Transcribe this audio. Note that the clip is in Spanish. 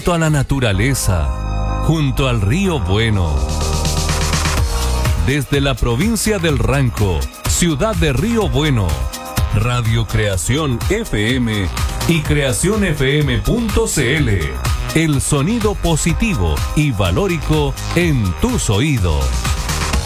junto a la naturaleza, junto al río Bueno. Desde la provincia del Ranco, ciudad de Río Bueno, Radio Creación FM y creacionfm.cl. El sonido positivo y valórico en tus oídos.